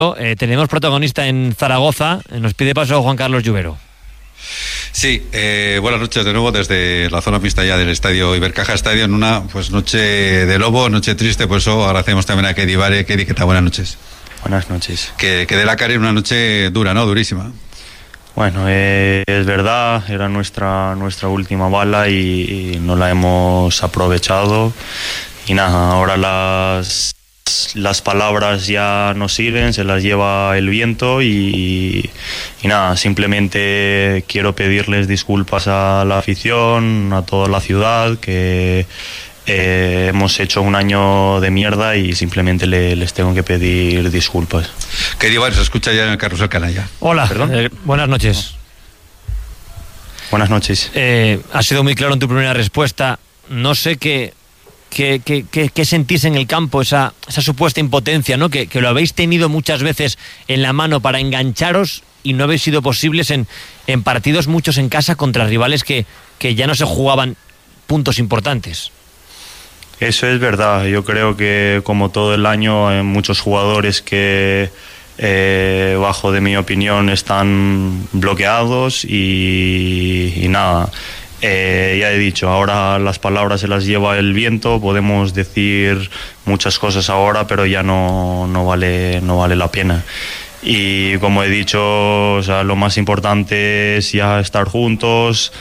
Tenemos protagonista en Zaragoza. Nos pide paso Juan Carlos Lluvero. Sí, buenas noches de nuevo desde la zona mixta ya del estadio Ibercaja Estadio, en una noche de lobo, noche triste. Por eso agradecemos también a Keidi Bare. Keidi, ¿qué tal? Buenas noches. Buenas noches. Que dé la cara en una noche dura, ¿no? Durísima. Bueno, es verdad, era nuestra última bala y no la hemos aprovechado. Y nada, ahora las palabras ya no sirven, se las lleva el viento y nada, simplemente quiero pedirles disculpas a la afición, a toda la ciudad, que hemos hecho un año de mierda y simplemente les tengo que pedir disculpas. Que digo, se escucha ya en el Carrusel Canalla. Hola, buenas noches. Buenas noches. Has sido muy claro en tu primera respuesta. No sé qué sentís en el campo, esa supuesta impotencia, ¿no? Que lo habéis tenido muchas veces en la mano para engancharos y no habéis sido posibles en partidos, muchos en casa, contra rivales que ya no se jugaban puntos importantes. Eso es verdad. Yo creo que como todo el año hay muchos jugadores que bajo de mi opinión están bloqueados y nada. Ya he dicho, ahora las palabras se las lleva el viento, podemos decir muchas cosas ahora, pero ya no vale la pena. Y como he dicho, o sea, lo más importante es ya estar juntos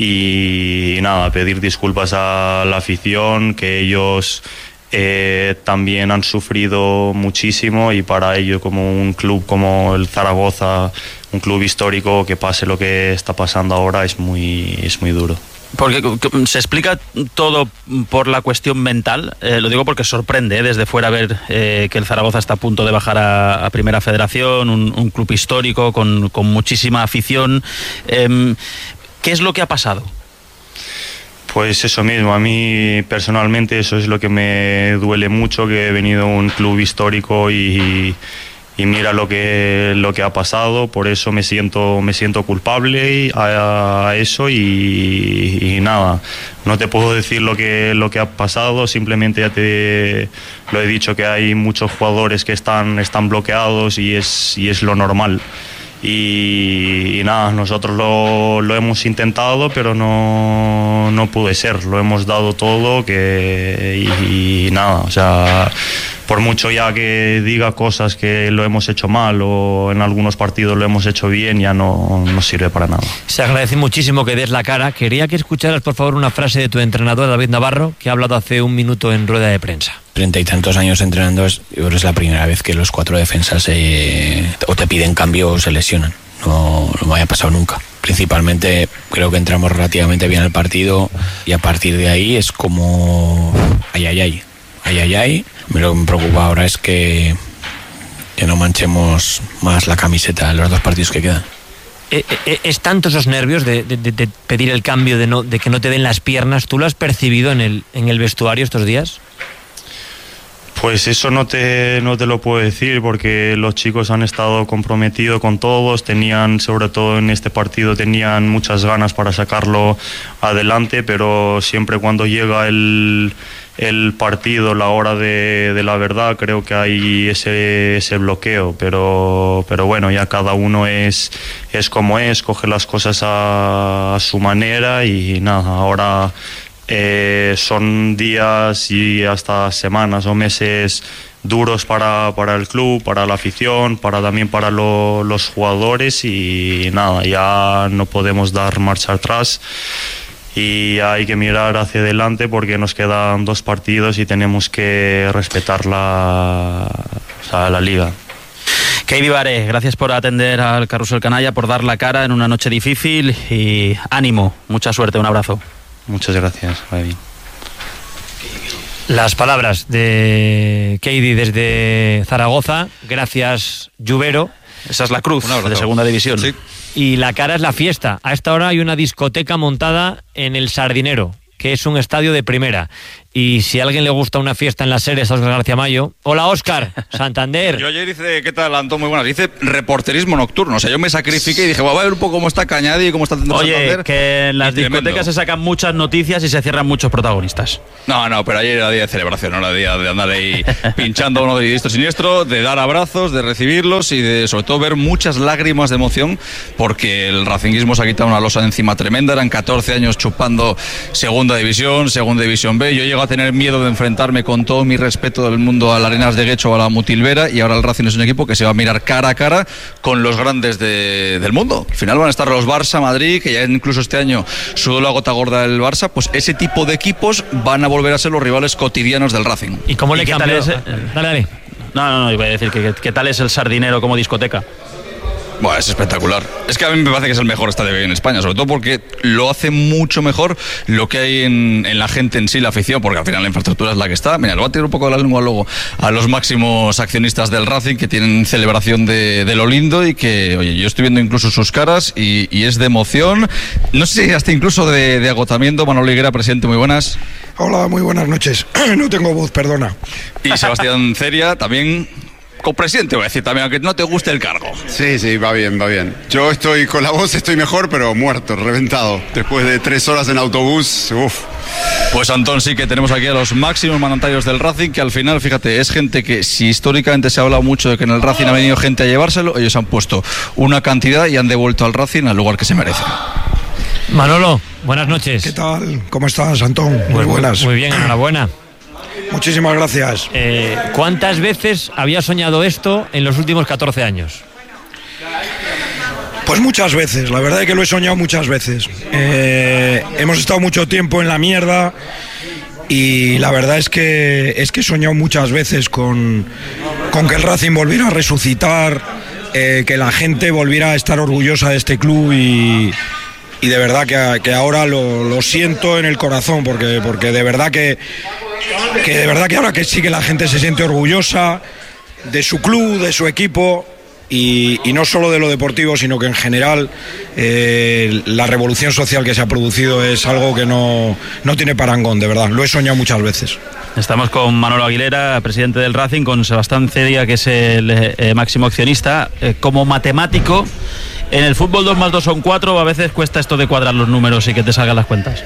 y nada, pedir disculpas a la afición, que ellos también han sufrido muchísimo, y para ello, como un club como el Zaragoza, un club histórico, que pase lo que está pasando ahora es muy duro. Porque se explica todo por la cuestión mental. Lo digo porque sorprende desde fuera ver que el Zaragoza está a punto de bajar a Primera Federación, un club histórico con muchísima afición. ¿Qué es lo que ha pasado? Pues eso mismo, a mí personalmente eso es lo que me duele mucho, que he venido a un club histórico y mira lo que ha pasado. Por eso me siento culpable a eso y nada, no te puedo decir lo que ha pasado, simplemente ya te lo he dicho, que hay muchos jugadores que están bloqueados y es lo normal. Y nada, nosotros lo hemos intentado, pero no pude ser, lo hemos dado todo, y nada, o sea, por mucho ya que diga cosas que lo hemos hecho mal o en algunos partidos lo hemos hecho bien, ya no sirve para nada. Se agradece muchísimo que des la cara. Quería que escucharas, por favor, una frase de tu entrenador, David Navarro, que ha hablado hace un minuto en rueda de prensa. 30 y tantos años entrenando, es la primera vez que los 4 defensas o te piden cambio o se lesionan. No me haya pasado nunca. Principalmente creo que entramos relativamente bien al partido y a partir de ahí es como ay. Lo que me preocupa ahora es que no manchemos más la camiseta en los 2 partidos que quedan. ¿Es tanto esos nervios de pedir el cambio, de que no te den las piernas? ¿Tú lo has percibido en el vestuario estos días? Pues eso no te lo puedo decir, porque los chicos han estado comprometidos con todos, sobre todo en este partido, tenían muchas ganas para sacarlo adelante, pero siempre cuando llega el partido, la hora de la verdad, creo que hay ese bloqueo, pero bueno, ya cada uno es como es, coge las cosas a su manera y nada, ahora son días y hasta semanas o meses duros para el club, para la afición, también para los jugadores, y nada, ya no podemos dar marcha atrás y hay que mirar hacia adelante porque nos quedan 2 partidos y tenemos que respetar la liga. Keidi Bare, gracias por atender al Carrusel Canalla, por dar la cara en una noche difícil, y ánimo, mucha suerte, un abrazo. Muchas gracias, vaya bien. Las palabras de Keidi desde Zaragoza. Gracias, Lluvero. Esa es la cruz de segunda división. Sí. Y la cara es la fiesta. A esta hora hay una discoteca montada en el Sardinero, que es un estadio de primera. Y si a alguien le gusta una fiesta en las series, a Óscar García Mayo. Hola, Óscar, Santander. Yo ayer hice, ¿qué tal, Antón? Muy buenas. Hice reporterismo nocturno. O sea, yo me sacrifiqué y dije, voy a ver un poco cómo está Cañadi y cómo está Santander. Oye, que en las discotecas se sacan muchas noticias y se cierran muchos protagonistas. No, pero ayer era día de celebración, no era día de andar ahí pinchando a uno de diestro siniestro, de dar abrazos, de recibirlos y de, sobre todo, ver muchas lágrimas de emoción, porque el racinguismo se ha quitado una losa de encima tremenda. Eran 14 años chupando Segunda División B. Yo llego a tener miedo de enfrentarme con todo mi respeto del mundo a la Arenas de Guecho o a la Mutilvera, y ahora el Racing es un equipo que se va a mirar cara a cara con los grandes del mundo. Al final van a estar los Barça, Madrid, que ya incluso este año sudó la gota gorda del Barça. Pues ese tipo de equipos van a volver a ser los rivales cotidianos del Racing. ¿Y cómo le cambió? Dale. No, iba a decir que qué tal es el Sardinero como discoteca. Bueno, es espectacular. Es que a mí me parece que es el mejor estadio que hay en España, sobre todo porque lo hace mucho mejor lo que hay en la gente en sí, la afición, porque al final la infraestructura es la que está. Mira, le voy a tirar un poco de la lengua luego a los máximos accionistas del Racing, que tienen celebración de lo lindo y que, oye, yo estoy viendo incluso sus caras y es de emoción. No sé si hasta incluso de agotamiento. Manolo Higuera, presidente, muy buenas. Hola, muy buenas noches. No tengo voz, perdona. Y Sebastián Ceria, también copresidente, voy a decir también, aunque no te guste el cargo. Sí, va bien. Yo estoy con la voz, estoy mejor, pero muerto, reventado. Después de 3 horas en autobús, Pues Antón, sí que tenemos aquí a los máximos mandatarios del Racing, que al final, fíjate, es gente que, si históricamente se ha hablado mucho de que en el Racing ha venido gente a llevárselo, ellos han puesto una cantidad y han devuelto al Racing al lugar que se merece. Manolo, buenas noches. ¿Qué tal? ¿Cómo estás, Antón? Muy buenas. Muy bien, enhorabuena. Muchísimas gracias. ¿Cuántas veces había soñado esto en los últimos 14 años? Pues muchas veces, la verdad es que lo he soñado muchas veces. Hemos estado mucho tiempo en la mierda y la verdad es que he soñado muchas veces con que el Racing volviera a resucitar, que la gente volviera a estar orgullosa de este club y de verdad que ahora lo siento en el corazón, porque de verdad que ahora que sí que la gente se siente orgullosa de su club, de su equipo, y no solo de lo deportivo, sino que en general la revolución social que se ha producido es algo que no tiene parangón, de verdad. Lo he soñado muchas veces. Estamos con Manolo Aguilera, presidente del Racing, con Sebastián Ceria, que es el máximo accionista. Como matemático, en el fútbol 2 más 2 son 4, a veces cuesta esto de cuadrar los números y que te salgan las cuentas.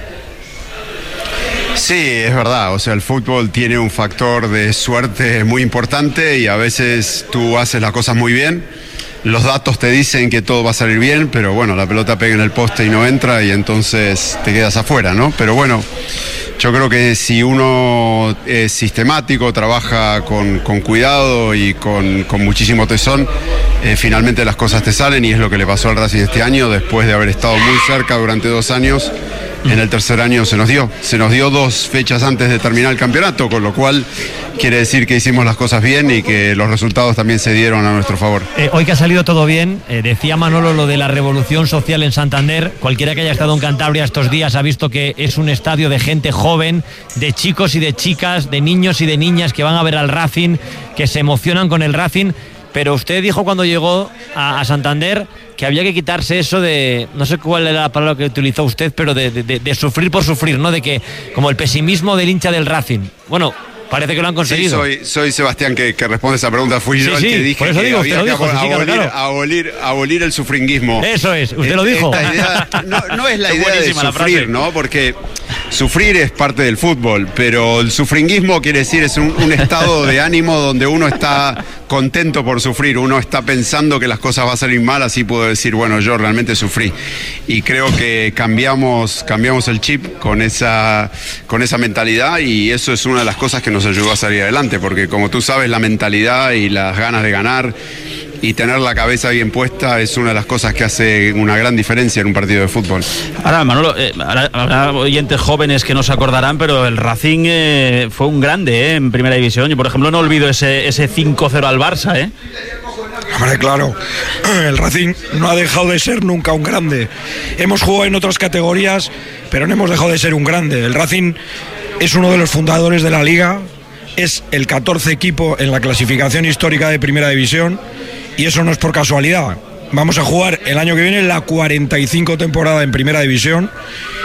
Sí, es verdad, o sea, el fútbol tiene un factor de suerte muy importante y a veces tú haces las cosas muy bien, los datos te dicen que todo va a salir bien, pero bueno, la pelota pega en el poste y no entra y entonces te quedas afuera, ¿no? Pero bueno, yo creo que si uno es sistemático, trabaja con cuidado y con muchísimo tesón, finalmente las cosas te salen, y es lo que le pasó al Racing este año, después de haber estado muy cerca durante 2 años. En el tercer año se nos dio 2 fechas antes de terminar el campeonato, con lo cual quiere decir que hicimos las cosas bien y que los resultados también se dieron a nuestro favor. Hoy que ha salido todo bien, decía Manolo lo de la revolución social en Santander. Cualquiera que haya estado en Cantabria estos días ha visto que es un estadio de gente joven, de chicos y de chicas, de niños y de niñas que van a ver al Racing, que se emocionan con el Racing. Pero usted dijo cuando llegó a Santander que había que quitarse eso de, no sé cuál era la palabra que utilizó usted, pero de sufrir por sufrir, ¿no? De que, como el pesimismo del hincha del Racing. Bueno, parece que lo han conseguido. Sí, soy Sebastián que responde esa pregunta. Fui yo el que dije que había que abolir el sufringuismo. Eso es, usted lo dijo. Idea, no es la idea de sufrir, ¿no? Porque sufrir es parte del fútbol, pero el sufringuismo quiere decir es un estado de ánimo donde uno está contento por sufrir, uno está pensando que las cosas van a salir mal, así puedo decir, bueno, yo realmente sufrí. Y creo que cambiamos el chip con esa mentalidad, y eso es una de las cosas que nos ayudó a salir adelante, porque como tú sabes, la mentalidad y las ganas de ganar y tener la cabeza bien puesta es una de las cosas que hace una gran diferencia en un partido de fútbol. Ahora, Manolo, habrá oyentes jóvenes que no se acordarán, pero el Racing fue un grande en Primera División. Yo, por ejemplo, no olvido ese 5-0 al Barça, Hombre, claro, el Racing no ha dejado de ser nunca un grande. Hemos jugado en otras categorías, pero no hemos dejado de ser un grande. El Racing es uno de los fundadores de la Liga, es el 14 equipo en la clasificación histórica de Primera División, y eso no es por casualidad. Vamos a jugar el año que viene la 45 temporada en Primera División,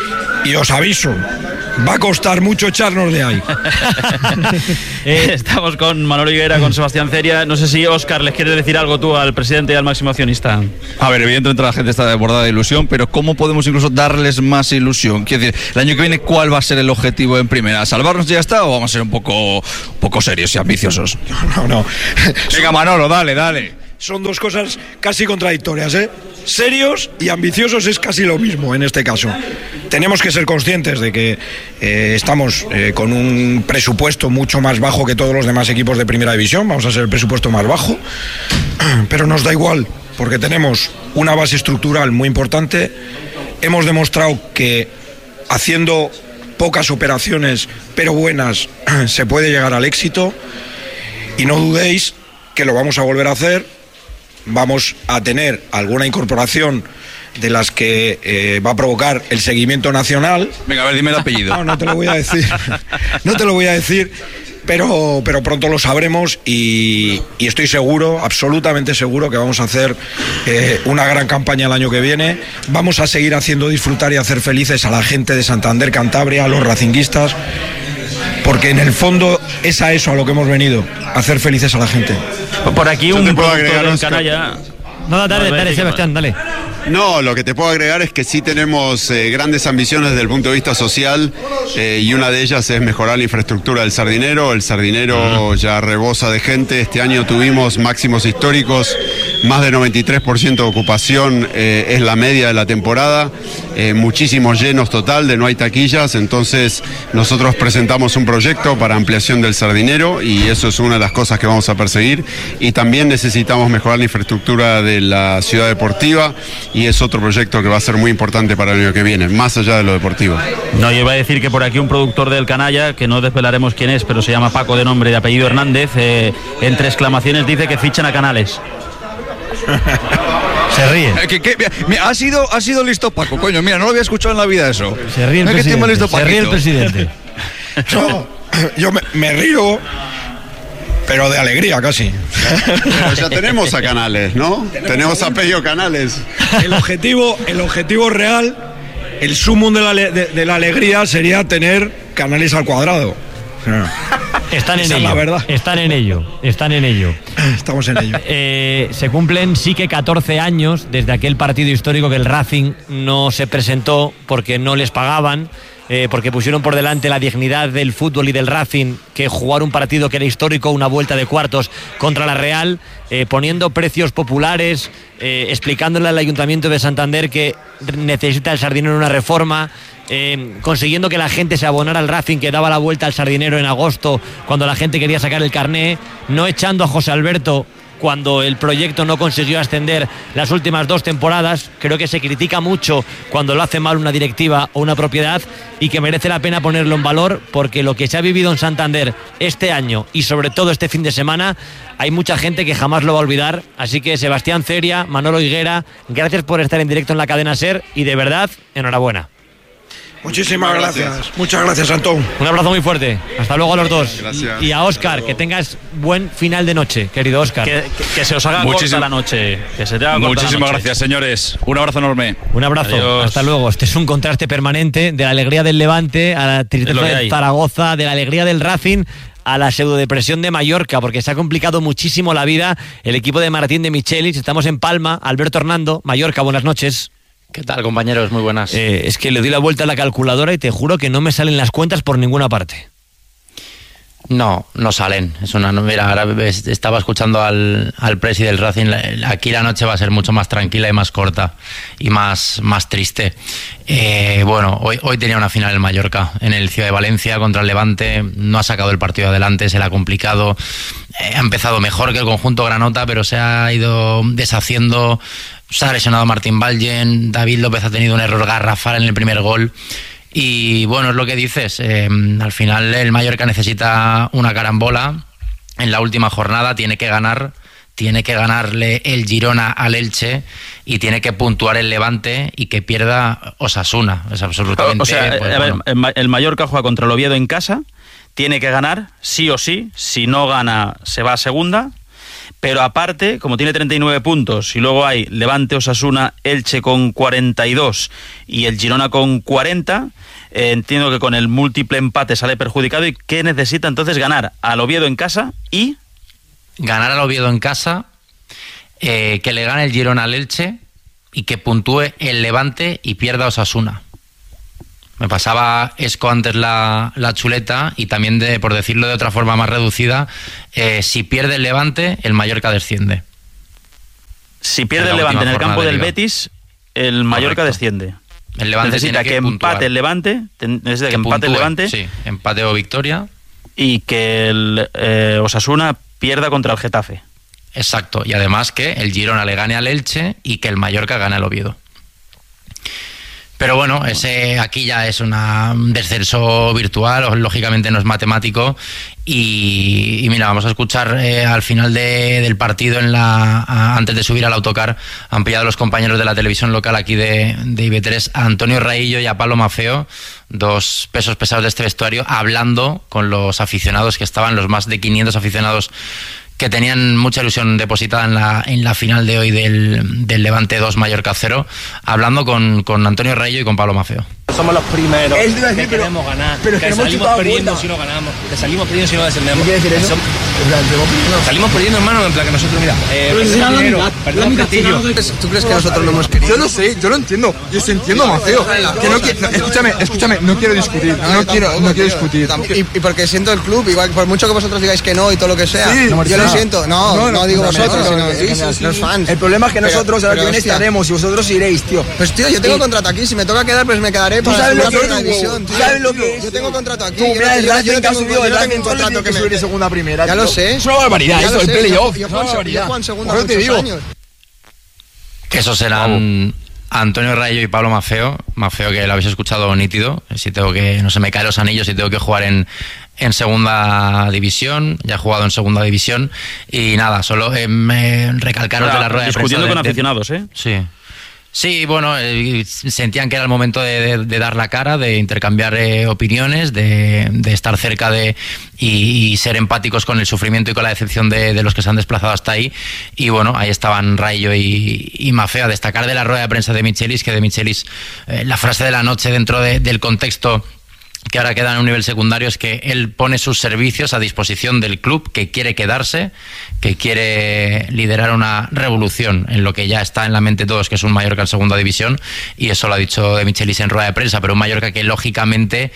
Y os aviso, va a costar mucho echarnos de ahí. Estamos con Manolo Higuera, con Sebastián Ceria. No sé si, Óscar, ¿les quieres decir algo tú al presidente y al máximo accionista? A ver, evidentemente la gente está desbordada de ilusión, pero ¿cómo podemos incluso darles más ilusión? Quiero decir, el año que viene, ¿cuál va a ser el objetivo en primera? ¿Salvarnos y ya está o vamos a ser un poco serios y ambiciosos? No. Venga, Manolo, dale. Son dos cosas casi contradictorias, ¿eh? Serios y ambiciosos es casi lo mismo en este caso. Tenemos que ser conscientes de que estamos con un presupuesto mucho más bajo que todos los demás equipos de primera división. Vamos a ser el presupuesto más bajo, pero nos da igual porque tenemos una base estructural muy importante. Hemos demostrado que haciendo pocas operaciones pero buenas se puede llegar al éxito, y no dudéis que lo vamos a volver a hacer. Vamos a tener alguna incorporación de las que va a provocar el seguimiento nacional. Venga, a ver, dime el apellido. No te lo voy a decir, pero pronto lo sabremos, y estoy seguro, absolutamente seguro, que vamos a hacer una gran campaña el año que viene. Vamos a seguir haciendo disfrutar y hacer felices a la gente de Santander, Cantabria, a los racinguistas, porque en el fondo es a eso a lo que hemos venido, a hacer felices a la gente. Por aquí un productor del canalla. No, dale, Sebastián, dale. No, lo que te puedo agregar es que sí tenemos grandes ambiciones desde el punto de vista social, y una de ellas es mejorar la infraestructura del Sardinero. El Sardinero ya rebosa de gente. Este año tuvimos máximos históricos, más de 93% de ocupación es la media de la temporada, muchísimos llenos total, de no hay taquillas. Entonces nosotros presentamos un proyecto para ampliación del Sardinero y eso es una de las cosas que vamos a perseguir, y también necesitamos mejorar la infraestructura de la ciudad deportiva, y es otro proyecto que va a ser muy importante para el año que viene, más allá de lo deportivo. No, yo iba a decir que por aquí un productor del canalla, que no desvelaremos quién es, pero se llama Paco de nombre y de apellido Hernández, entre exclamaciones dice que fichan a Canales. Se ríe. Ha sido listo Paco, coño, mira, no lo había escuchado en la vida eso. Se ríe el presidente. Se ríe el presidente. No, yo me río, pero de alegría casi. Pero ya tenemos a Canales, ¿no? Tenemos a Pello Canales. El objetivo real, el sumum de la alegría sería tener Canales al cuadrado. Están en Esa ello. Es la verdad. Están en ello. Estamos en ello. Se cumplen sí que 14 años desde aquel partido histórico que el Racing no se presentó porque no les pagaban, porque pusieron por delante la dignidad del fútbol y del Racing que jugar un partido que era histórico, una vuelta de cuartos contra la Real, poniendo precios populares, explicándole al Ayuntamiento de Santander que necesita el Sardinero una reforma, consiguiendo que la gente se abonara al Racing, que daba la vuelta al Sardinero en agosto cuando la gente quería sacar el carné, no echando a José Alberto cuando el proyecto no consiguió ascender las últimas 2 temporadas. Creo que se critica mucho cuando lo hace mal una directiva o una propiedad, y que merece la pena ponerlo en valor, porque lo que se ha vivido en Santander este año y sobre todo este fin de semana, hay mucha gente que jamás lo va a olvidar. Así que Sebastián Ceria, Manolo Higuera, gracias por estar en directo en la cadena SER, y de verdad, enhorabuena. Muchísimas gracias. Muchas gracias, Antón. Un abrazo muy fuerte. Hasta luego a los dos. Gracias. Y a Óscar, que tengas buen final de noche, querido Óscar. Que se os haga corta la noche. Que se te haga corta Muchísimas la noche. gracias, señores. Un abrazo enorme. Un abrazo. Adiós. Hasta luego. Este es un contraste permanente de la alegría del Levante a la tristeza de Zaragoza, de la alegría del Racing a la pseudodepresión de Mallorca, porque se ha complicado muchísimo la vida el equipo de Martín de Michelis. Estamos en Palma. Alberto Hernando, Mallorca, buenas noches. ¿Qué tal, compañeros? Muy buenas. Es que le doy la vuelta a la calculadora y te juro que no me salen las cuentas por ninguna parte. No salen. Mira, ahora estaba escuchando al presi del Racing. Aquí la noche va a ser mucho más tranquila y más corta y más triste. Bueno, hoy tenía una final en Mallorca, en el Ciudad de Valencia contra el Levante. No ha sacado el partido adelante, se le ha complicado. Ha empezado mejor que el conjunto granota, pero se ha ido deshaciendo. Se ha lesionado Martín Valgen. David López ha tenido un error garrafal en el primer gol. Y bueno, es lo que dices, al final el Mallorca necesita una carambola en la última jornada, tiene que ganarle el Girona al Elche y tiene que puntuar el Levante y que pierda Osasuna. Es absolutamente... O sea, pues, a ver, el Mallorca juega contra el Oviedo en casa, tiene que ganar sí o sí, si no gana se va a segunda, Pero aparte, como tiene 39 puntos, y luego hay Levante, Osasuna, Elche con 42 y el Girona con 40, entiendo que con el múltiple empate sale perjudicado. ¿Y qué necesita entonces? Ganar al Oviedo en casa y... Ganar al Oviedo en casa, que le gane el Girona al Elche y que puntúe el Levante y pierda Osasuna. Me pasaba Esco antes la chuleta y también, por decirlo de otra forma más reducida, si pierde el Levante, el Mallorca desciende. Si pierde el Levante en el campo del Betis, el Mallorca desciende. El Levante necesita que empate el Levante, necesita que empate el Levante. Sí, empate o victoria. Y que el Osasuna pierda contra el Getafe. Exacto, y además que el Girona le gane al Elche y que el Mallorca gane al Oviedo. Pero bueno, aquí ya es un descenso virtual, lógicamente no es matemático. Y mira, vamos a escuchar al final del partido, antes de subir al autocar, han pillado los compañeros de la televisión local aquí de IB3 a Antonio Raillo y a Pablo Mafeo, dos pesos pesados de este vestuario, hablando con los aficionados que estaban, los más de 500 aficionados que tenían mucha ilusión depositada en la final de hoy del Levante 2 Mallorca 0, hablando con Antonio Raillo y con Pablo Mafeo. Somos los primeros que queremos ganar, pero que salimos perdiendo si no ganamos, que salimos perdiendo si no descendemos. ¿Qué quiere decir eso? Salimos perdiendo, hermano, en plan que nosotros, mira, perdemos prestigio. ¿Tú crees que nosotros lo hemos querido? Yo lo sé, yo lo entiendo, yo sí entiendo, Maceo. Que no quiero, escúchame, no quiero discutir, no quiero discutir. Y porque siento el club, igual por mucho que vosotros digáis que no y todo lo que sea, yo lo siento, no digo vosotros, sino los fans. El problema es que nosotros ahora que viene estaremos y vosotros iréis, tío. Pues tío, yo tengo contrato aquí, si me toca quedar, pues me quedaré. ¿Tú sabes lo que es? ¿Tú sabes lo que es? Yo tengo contrato aquí. Yo no tengo un contrato que subir de segunda a primera. Ya lo sé. Es una barbaridad eso, el playoff. Yo juego en segunda muchos años. Esos serán Antonio Raillo y Pablo Mafeo. Mafeo, que lo habéis escuchado nítido. Si no se me caen los anillos y tengo que jugar en segunda división. Ya he jugado en segunda división. Y nada, solo recalcaros de la rueda de prensa. Discutiendo con aficionados, ¿eh? Sí. Sí, bueno, sentían que era el momento de dar la cara, de intercambiar opiniones, de estar cerca y ser empáticos con el sufrimiento y con la decepción de los que se han desplazado hasta ahí. Y bueno, ahí estaban Raillo y Mafeo. A destacar de la rueda de prensa de Michelis, que de Michelis la frase de la noche dentro del contexto que ahora queda en un nivel secundario es que él pone sus servicios a disposición del club, que quiere quedarse, que quiere liderar una revolución en lo que ya está en la mente de todos, que es un Mallorca en segunda división, y eso lo ha dicho de Michelis en rueda de prensa, pero un Mallorca que lógicamente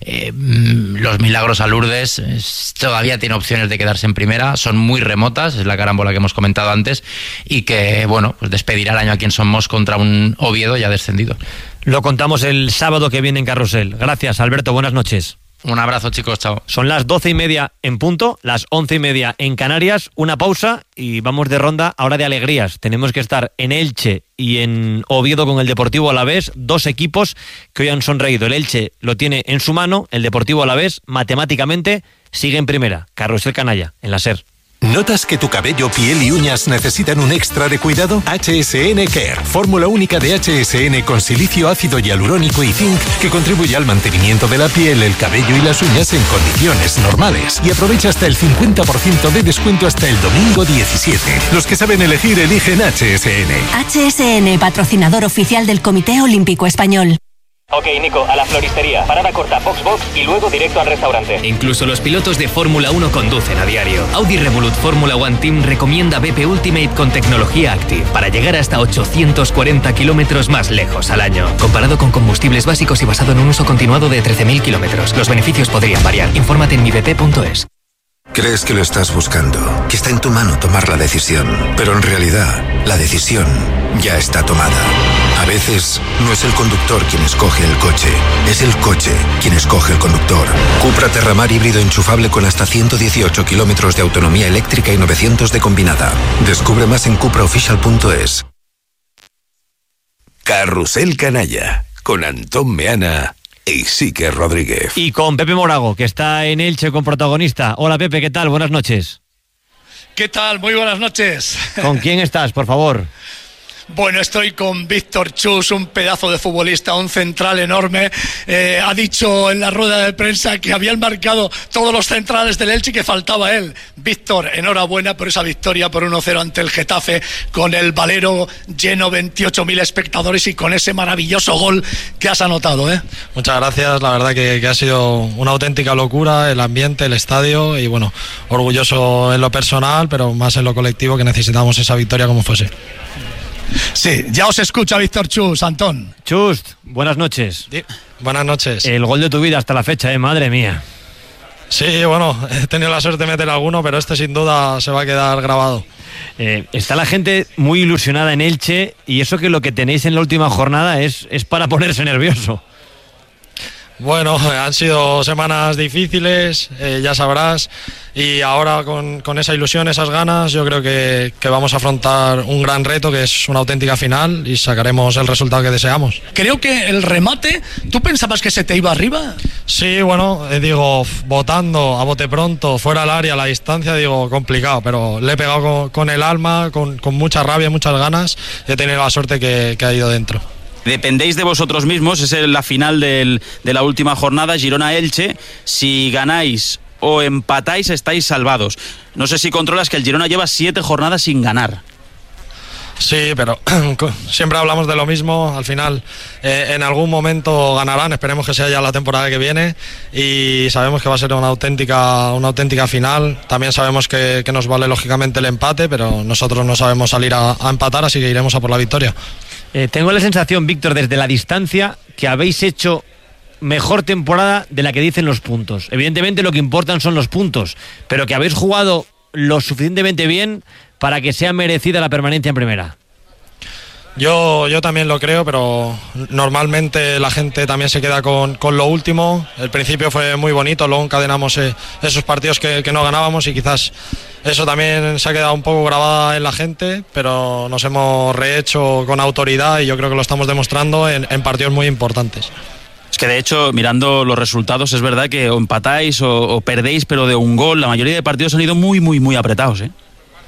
los milagros a Lourdes todavía tiene opciones de quedarse en primera, son muy remotas, es la carambola que hemos comentado antes, y que bueno, pues despedirá el año aquí en Somos contra un Oviedo ya descendido. Lo contamos el sábado que viene en Carrusel. Gracias, Alberto. Buenas noches. Un abrazo, chicos. Chao. Son las 12:30 en punto, las 11:30 en Canarias. Una pausa y vamos de ronda ahora de alegrías. Tenemos que estar en Elche y en Oviedo con el Deportivo Alavés, dos equipos que hoy han sonreído. El Elche lo tiene en su mano, el Deportivo Alavés matemáticamente sigue en primera. Carrusel Canalla, en la SER. ¿Notas que tu cabello, piel y uñas necesitan un extra de cuidado? HSN Care, fórmula única de HSN con silicio, ácido hialurónico y zinc que contribuye al mantenimiento de la piel, el cabello y las uñas en condiciones normales. Y aprovecha hasta el 50% de descuento hasta el domingo 17. Los que saben elegir, eligen HSN. HSN, patrocinador oficial del Comité Olímpico Español. Ok, Nico, a la floristería, parada corta, box y luego directo al restaurante. Incluso los pilotos de Fórmula 1 conducen a diario. Audi Revolut Fórmula One Team recomienda BP Ultimate con tecnología Active para llegar hasta 840 kilómetros más lejos al año. Comparado con combustibles básicos y basado en un uso continuado de 13.000 kilómetros. Los beneficios podrían variar. Infórmate en mibp.es. Crees que lo estás buscando, que está en tu mano tomar la decisión, pero en realidad la decisión ya está tomada. A veces no es el conductor quien escoge el coche, es el coche quien escoge el conductor. Cupra Terramar híbrido enchufable con hasta 118 kilómetros de autonomía eléctrica y 900 de combinada. Descubre más en cupraofficial.es. Carrusel Canalla, con Antón Meana y Sique Rodríguez. Y con Pepe Morago, que está en Elche con protagonista. Hola Pepe, ¿qué tal? Buenas noches. ¿Qué tal? Muy buenas noches. ¿Con quién estás, por favor? Bueno, estoy con Víctor Chus, un pedazo de futbolista, un central enorme. Ha dicho en la rueda de prensa que habían marcado todos los centrales del Elche y que faltaba él. Víctor, enhorabuena por esa victoria por 1-0 ante el Getafe, con el Valero lleno, 28.000 espectadores y con ese maravilloso gol que has anotado, ¿eh? Muchas gracias, la verdad que ha sido una auténtica locura el ambiente, el estadio, y bueno, orgulloso en lo personal, pero más en lo colectivo, que necesitamos esa victoria como fuese. Sí, ya os escucha Víctor Chus, Antón. Chus, buenas noches. Sí, buenas noches. El gol de tu vida hasta la fecha, madre mía. Sí, bueno, he tenido la suerte de meter alguno, pero este sin duda se va a quedar grabado. Está la gente muy ilusionada en Elche, y eso que lo que tenéis en la última jornada es para ponerse nervioso. Bueno, han sido semanas difíciles, ya sabrás, y ahora con esa ilusión, esas ganas, yo creo que vamos a afrontar un gran reto, que es una auténtica final, y sacaremos el resultado que deseamos. Creo que el remate, ¿tú pensabas que se te iba arriba? Sí, bueno, digo, botando a bote pronto, fuera del área, a la distancia, digo, complicado, pero le he pegado con el alma, con mucha rabia, muchas ganas, y he tenido la suerte que ha ido dentro. Dependéis de vosotros mismos, es la final de la última jornada, Girona-Elche. Si ganáis o empatáis, estáis salvados. No sé si controlas que el Girona lleva 7 jornadas sin ganar. Sí, pero siempre hablamos de lo mismo. Al final, en algún momento ganarán. Esperemos que sea ya la temporada que viene, y sabemos que va a ser una auténtica final. También sabemos que nos vale lógicamente el empate, pero nosotros no sabemos salir a empatar, así que iremos a por la victoria. Tengo la sensación, Víctor, desde la distancia, que habéis hecho mejor temporada de la que dicen los puntos. Evidentemente lo que importan son los puntos, pero que habéis jugado lo suficientemente bien para que sea merecida la permanencia en primera. Yo también lo creo, pero normalmente la gente también se queda con lo último. El principio fue muy bonito, luego encadenamos esos partidos que no ganábamos, y quizás eso también se ha quedado un poco grabada en la gente, pero nos hemos rehecho con autoridad, y yo creo que lo estamos demostrando en partidos muy importantes. Es que de hecho, mirando los resultados, es verdad que o empatáis o perdéis, pero de un gol. La mayoría de partidos han ido muy, muy, muy apretados, ¿eh?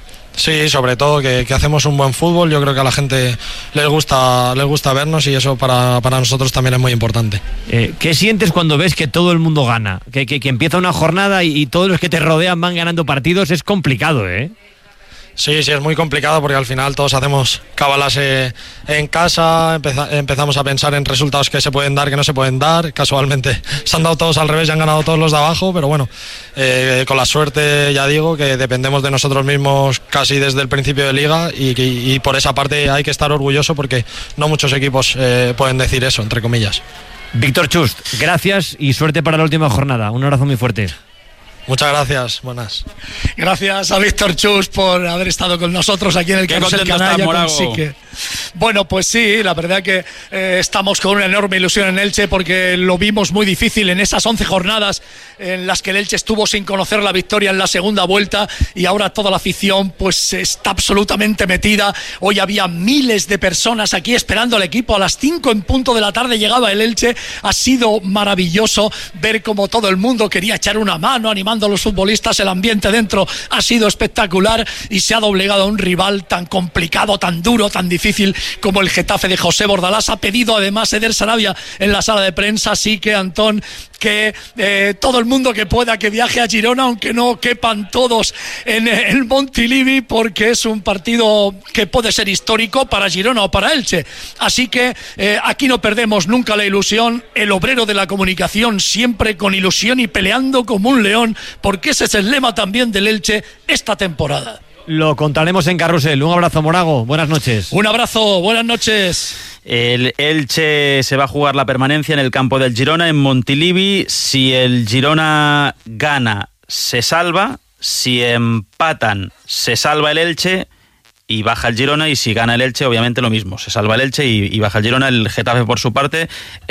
Sí, sobre todo que hacemos un buen fútbol. Yo creo que a la gente les gusta vernos, y eso para nosotros también es muy importante. ¿Qué sientes cuando ves que todo el mundo gana? Que empieza una jornada y todos los que te rodean van ganando partidos. Es complicado, ¿eh? Sí, es muy complicado, porque al final todos hacemos cábalas en casa, empezamos a pensar en resultados que se pueden dar, que no se pueden dar. Casualmente se han dado todos al revés y han ganado todos los de abajo, pero bueno, con la suerte, ya digo, que dependemos de nosotros mismos casi desde el principio de liga, y por esa parte hay que estar orgulloso, porque no muchos equipos pueden decir eso, entre comillas. Víctor Chus, gracias y suerte para la última jornada. Un abrazo muy fuerte. Muchas gracias, buenas. Gracias a Víctor Chus por haber estado con nosotros aquí en el Carrusel Canalla con Sique. Bueno, pues sí, la verdad que estamos con una enorme ilusión en Elche, porque lo vimos muy difícil en esas 11 jornadas en las que el Elche estuvo sin conocer la victoria en la segunda vuelta, y ahora toda la afición pues está absolutamente metida. Hoy había miles de personas aquí esperando al equipo. A las 5 en punto de la tarde llegaba el Elche. Ha sido maravilloso ver cómo todo el mundo quería echar una mano animando a los futbolistas. El ambiente dentro ha sido espectacular, y se ha doblegado a un rival tan complicado, tan duro, tan difícil como el Getafe de José Bordalás. Ha pedido además Eder Sarabia en la sala de prensa, así que Antón, que todo el mundo que pueda que viaje a Girona, aunque no quepan todos en el Montilivi, porque es un partido que puede ser histórico para Girona o para Elche. Así que aquí no perdemos nunca la ilusión. El obrero de la comunicación siempre con ilusión y peleando como un león, porque ese es el lema también del Elche esta temporada. Lo contaremos en Carrusel. Un abrazo, Morago. Buenas noches. Un abrazo, buenas noches. El Elche se va a jugar la permanencia en el campo del Girona, en Montilivi. Si el Girona gana, se salva. Si empatan, se salva el Elche y baja el Girona, y si gana el Elche, obviamente lo mismo, se salva el Elche y baja el Girona. El Getafe, por su parte,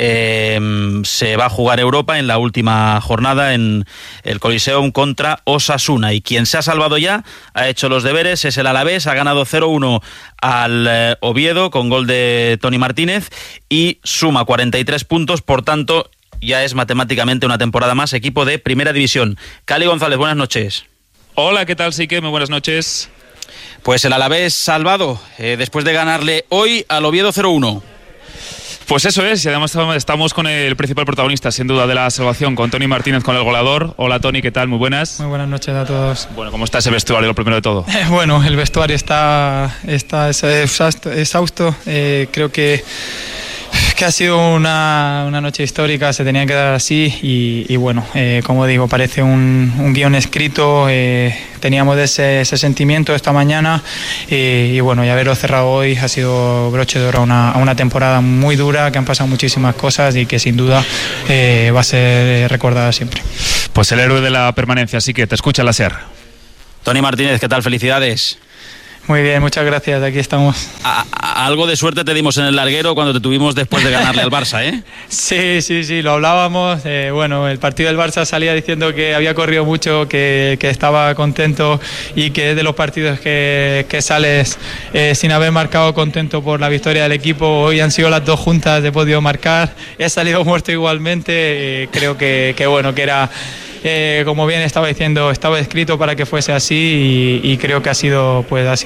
se va a jugar Europa en la última jornada en el Coliseum contra Osasuna, y quien se ha salvado ya, ha hecho los deberes, es el Alavés. Ha ganado 0-1 al Oviedo con gol de Toni Martínez y suma 43 puntos, por tanto ya es matemáticamente una temporada más equipo de Primera División. Cali González, buenas noches. Hola, ¿qué tal? Sí que muy buenas noches. Pues el Alavés salvado después de ganarle hoy al Oviedo 0-1. Pues eso es, y además estamos con el principal protagonista, sin duda, de la salvación, con Toni Martínez, con el goleador. Hola Toni, ¿qué tal? Muy buenas. Muy buenas noches a todos. Bueno, ¿cómo está ese vestuario, lo primero de todo? Bueno, el vestuario está exhausto. Creo que ha sido una noche histórica, se tenía que dar así y bueno, como digo, parece un guión escrito. Teníamos ese sentimiento esta mañana y bueno, y haberlo cerrado hoy ha sido broche de oro a una temporada muy dura, que han pasado muchísimas cosas y que sin duda va a ser recordada siempre. Pues el héroe de la permanencia, así que te escucha la SER. Toni Martínez, ¿qué tal? Felicidades. Muy bien, muchas gracias, aquí estamos. Algo de suerte te dimos en el larguero cuando te tuvimos después de ganarle al Barça, ¿eh? Sí, lo hablábamos. Bueno, el partido del Barça salía diciendo que había corrido mucho, que estaba contento y que es de los partidos que sales sin haber marcado, contento por la victoria del equipo. Hoy han sido las dos juntas, he podido marcar, he salido muerto igualmente. Creo que bueno, que era... como bien estaba diciendo, estaba escrito para que fuese así y creo que ha sido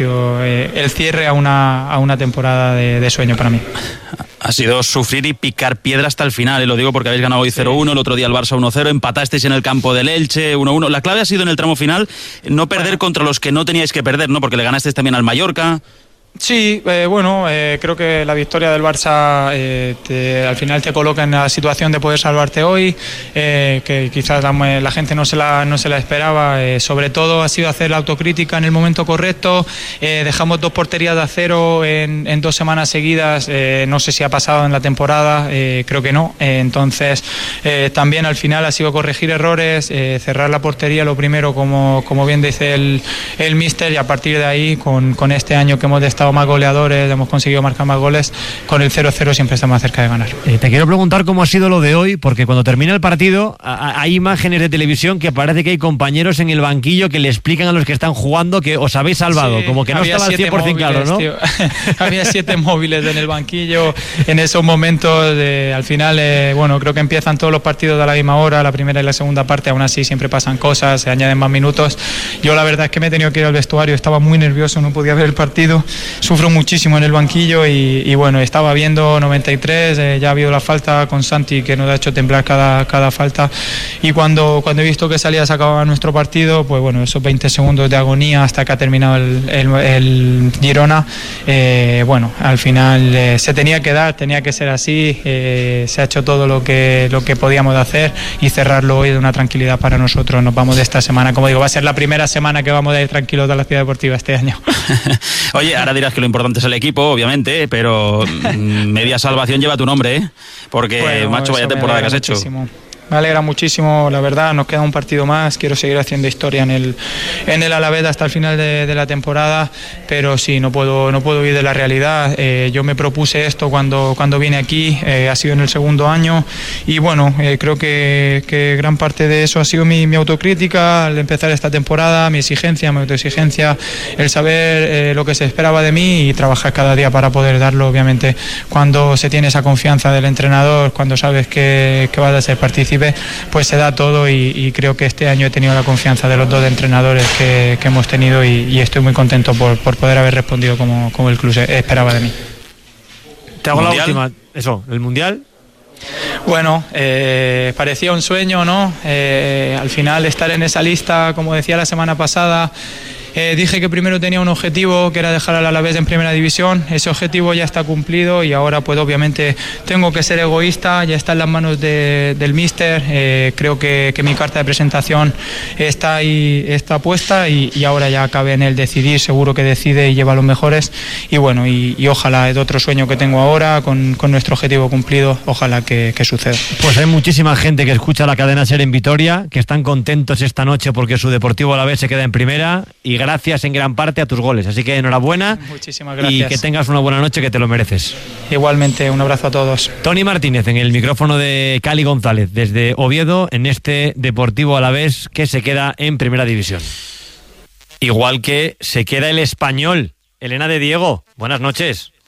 el cierre a una temporada de sueño para mí. Ha sido sufrir y picar piedra hasta el final, y lo digo porque habéis ganado hoy 0-1, el otro día el Barça 1-0, empatasteis en el campo del Elche 1-1. La clave ha sido en el tramo final no perder contra los que no teníais que perder, ¿no? Porque le ganasteis también al Mallorca. Sí, creo que la victoria del Barça al final te coloca en la situación de poder salvarte hoy, que quizás la gente no se la esperaba. Sobre todo ha sido hacer la autocrítica en el momento correcto. Dejamos 2 porterías de 0 en 2 semanas seguidas. No sé si ha pasado en la temporada, creo que no. Entonces también al final ha sido corregir errores, cerrar la portería lo primero, como bien dice el míster, y a partir de ahí con este año que hemos estado más goleadores, hemos conseguido marcar más goles, con el 0-0 siempre estamos más cerca de ganar. Te quiero preguntar cómo ha sido lo de hoy, porque cuando termina el partido hay imágenes de televisión que parece que hay compañeros en el banquillo que le explican a los que están jugando que os habéis salvado, sí, como que no estaba al 100% móviles, claro, ¿no? Había 7 móviles en el banquillo en esos momentos. Al final, creo que empiezan todos los partidos a la misma hora, la primera y la segunda parte, aún así siempre pasan cosas, se añaden más minutos. Yo la verdad es que me he tenido que ir al vestuario, estaba muy nervioso, no podía ver el partido. Sufro muchísimo en el banquillo y bueno, estaba viendo 93, ya ha habido la falta con Santi que nos ha hecho temblar cada falta, y cuando he visto que salía, se acababa nuestro partido, pues bueno, esos 20 segundos de agonía hasta que ha terminado el Girona, al final se tenía que dar, tenía que ser así, se ha hecho todo lo que podíamos hacer y cerrarlo hoy de una tranquilidad para nosotros. Nos vamos de esta semana, como digo, va a ser la primera semana que vamos de ir tranquilos de la Ciudad Deportiva este año. Oye, ahora dirás que lo importante es el equipo, obviamente, pero media salvación lleva tu nombre, ¿eh? Porque, macho, vaya temporada que has hecho. Me alegra muchísimo, la verdad. Nos queda un partido más, quiero seguir haciendo historia en el Alavés hasta el final de la temporada, pero sí, no puedo huir de la realidad. Yo me propuse esto cuando vine aquí, ha sido en el segundo año, y bueno, creo que gran parte de eso ha sido mi autocrítica al empezar esta temporada, mi autoexigencia, el saber lo que se esperaba de mí y trabajar cada día para poder darlo. Obviamente, cuando se tiene esa confianza del entrenador, cuando sabes que vas a ser partícipe, pues se da todo, y creo que este año he tenido la confianza de los 2 entrenadores que hemos tenido, y estoy muy contento por poder haber respondido como el club esperaba de mí. Te hago la última, el Mundial. Bueno, parecía un sueño, ¿no? Al final estar en esa lista, como decía la semana pasada, dije que primero tenía un objetivo, que era dejar al Alavés en primera división. Ese objetivo ya está cumplido y ahora pues obviamente tengo que ser egoísta, ya está en las manos del míster. Creo que mi carta de presentación está ahí, está puesta, y ahora ya cabe en él decidir. Seguro que decide y lleva los mejores, y bueno, y ojalá, es otro sueño que tengo ahora con nuestro objetivo cumplido, ojalá que suceda. Pues hay muchísima gente que escucha la cadena SER en Vitoria, que están contentos esta noche porque su Deportivo Alavés se queda en primera, y gracias en gran parte a tus goles, así que enhorabuena. Muchísimas gracias. Y que tengas una buena noche, que te lo mereces. Igualmente, un abrazo a todos. Toni Martínez en el micrófono de Cali González desde Oviedo, en este Deportivo Alavés que se queda en primera división. Igual que se queda el Español. Elena de Diego, buenas noches.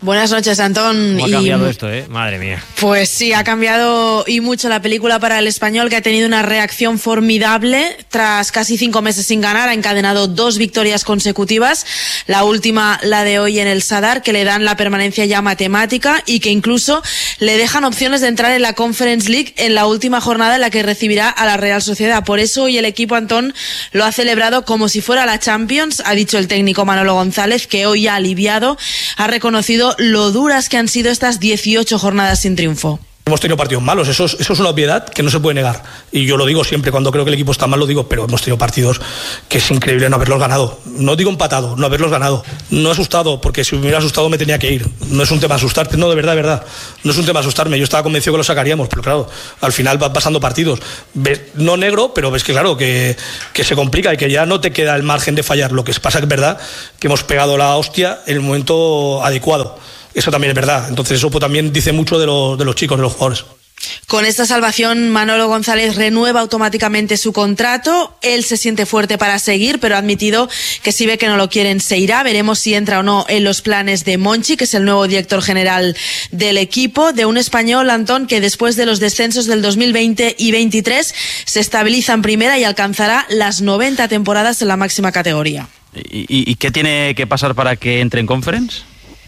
Buenas noches, Antón. ¿Cómo ha cambiado esto, Madre mía. Pues sí, ha cambiado y mucho la película para el Español, que ha tenido una reacción formidable. Tras casi 5 meses sin ganar, ha encadenado 2 victorias consecutivas. La última, la de hoy en el Sadar, que le dan la permanencia ya matemática y que incluso le dejan opciones de entrar en la Conference League en la última jornada en la que recibirá a la Real Sociedad. Por eso hoy el equipo, Antón, lo ha celebrado como si fuera la Champions. Ha dicho el técnico Manolo González, que hoy ya aliviado ha reconocido lo duras que han sido estas 18 jornadas sin triunfo. Hemos tenido partidos malos, eso es una obviedad que no se puede negar. Y yo lo digo siempre, cuando creo que el equipo está mal lo digo, pero hemos tenido partidos que es increíble no haberlos ganado. No digo empatado, no haberlos ganado. No asustado, porque si me hubiera asustado me tenía que ir. No es un tema asustarte, no, de verdad. No es un tema asustarme, yo estaba convencido que lo sacaríamos, pero claro, al final van pasando partidos. Ves, no negro, pero ves que claro, que se complica y que ya no te queda el margen de fallar. Lo que pasa que es verdad que hemos pegado la hostia en el momento adecuado. Eso también es verdad. Entonces eso pues también dice mucho de los chicos, de los jugadores. Con esta salvación, Manolo González renueva automáticamente su contrato. Él se siente fuerte para seguir, pero ha admitido que si ve que no lo quieren, se irá. Veremos si entra o no en los planes de Monchi, que es el nuevo director general del equipo, de un español, Antón, que después de los descensos del 2020 y 23 se estabiliza en primera y alcanzará las 90 temporadas en la máxima categoría. ¿Y qué tiene que pasar para que entre en Conference?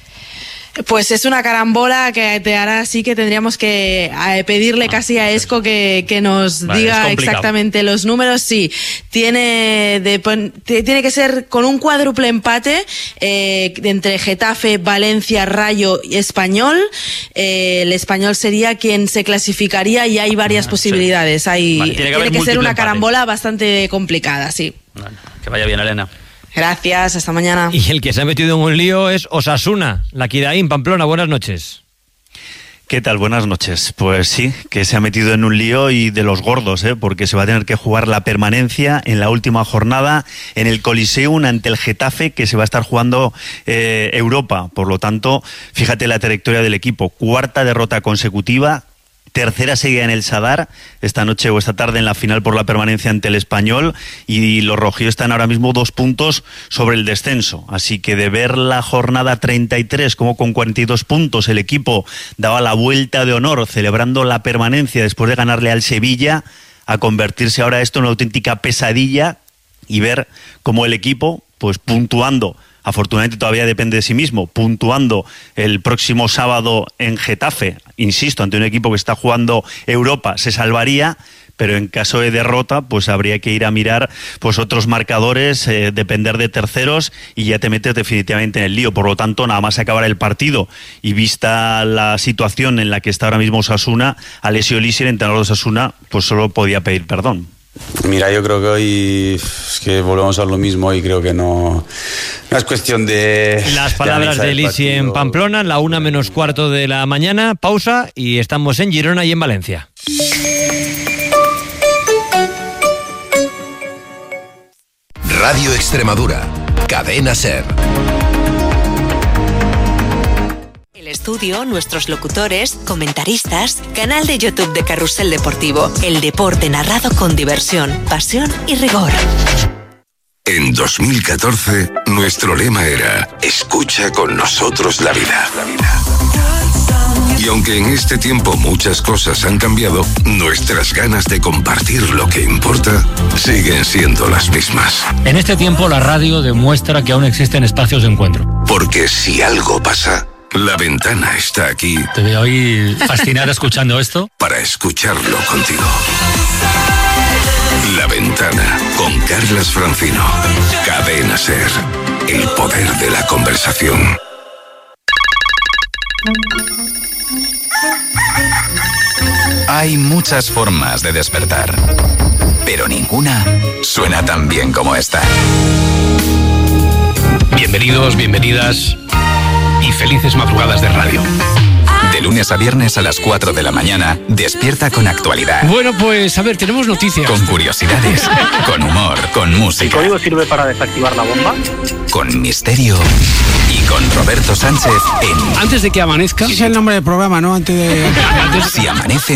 Pues es una carambola que te hará así que tendríamos que pedirle casi a Esco que nos diga exactamente los números. Sí, tiene que ser con un cuádruple empate entre Getafe, Valencia, Rayo y Español. El Español sería quien se clasificaría y hay varias posibilidades. Tiene que ser una carambola bastante complicada, sí. Bueno, que vaya bien, Elena. Gracias, hasta mañana. Y el que se ha metido en un lío es Osasuna, la Kidaín, Pamplona. Buenas noches. ¿Qué tal? Buenas noches. Pues sí, que se ha metido en un lío y de los gordos, porque se va a tener que jugar la permanencia en la última jornada en el Coliseum ante el Getafe, que se va a estar jugando Europa. Por lo tanto, fíjate la trayectoria del equipo. 4ª derrota consecutiva, 3ª seguida en el Sadar, esta noche o esta tarde en la final por la permanencia ante el Español, y los rojillos están ahora mismo 2 puntos sobre el descenso. Así que de ver la jornada 33 como con 42 puntos el equipo daba la vuelta de honor celebrando la permanencia después de ganarle al Sevilla, a convertirse ahora esto en una auténtica pesadilla y ver cómo el equipo, pues puntuando, afortunadamente todavía depende de sí mismo, puntuando el próximo sábado en Getafe, insisto, ante un equipo que está jugando Europa, se salvaría, pero en caso de derrota, pues habría que ir a mirar pues otros marcadores, depender de terceros y ya te metes definitivamente en el lío. Por lo tanto, nada más acabar el partido y vista la situación en la que está ahora mismo Osasuna, Alessio Lisi, el entrenador de Osasuna, pues solo podía pedir perdón. Mira, yo creo que hoy es que volvemos a lo mismo y creo que no es cuestión de... Las palabras de Lisi en Pamplona, la 1:15 de la mañana, pausa y estamos en Girona y en Valencia. Radio Extremadura, Cadena SER. El estudio, nuestros locutores, comentaristas, canal de YouTube de Carrusel Deportivo, el deporte narrado con diversión, pasión y rigor. En 2014, nuestro lema era escucha con nosotros la vida. Y aunque en este tiempo muchas cosas han cambiado, nuestras ganas de compartir lo que importa siguen siendo las mismas. En este tiempo la radio demuestra que aún existen espacios de encuentro. Porque si algo pasa, La Ventana está aquí. Te veo ahí fascinada escuchando esto. Para escucharlo contigo. La Ventana, con Carlas Francino. Cadena SER. El poder de la conversación. Hay muchas formas de despertar, pero ninguna suena tan bien como esta. Bienvenidos, bienvenidas y felices madrugadas de radio. De lunes a viernes a las 4 de la mañana, despierta con actualidad. Bueno, pues a ver, tenemos noticias. Con curiosidades, con humor, con música. ¿El código sirve para desactivar la bomba? Con misterio y con Roberto Sánchez en... Antes de que amanezca. Sí, es el nombre del programa, ¿no? Antes de... Si amanece